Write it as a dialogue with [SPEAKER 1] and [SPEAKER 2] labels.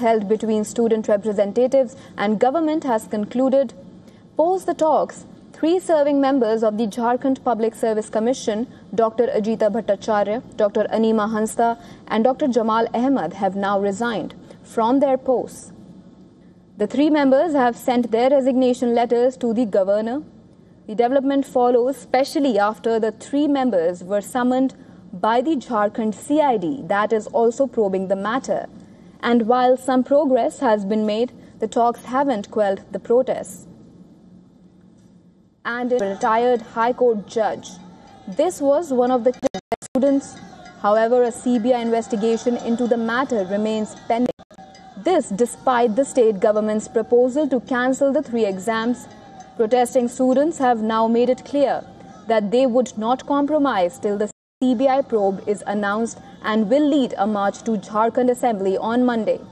[SPEAKER 1] held between student representatives and government has concluded. Post the talks, 3 serving members of the Jharkhand Public Service Commission, Dr. Ajita Bhattacharya, Dr. Anima Hansta and Dr. Jamal Ahmed have now resigned from their posts. The 3 members have sent their resignation letters to the governor. The development follows especially after the 3 members were summoned by the Jharkhand CID that is also probing the matter. And while some progress has been made, the talks haven't quelled the protests. And a retired High Court judge. This was one of the students. However, a CBI investigation into the matter remains pending. This despite the state government's proposal to cancel the 3 exams. Protesting students have now made it clear that they would not compromise till the CBI probe is announced and will lead a march to Jharkhand Assembly on Monday.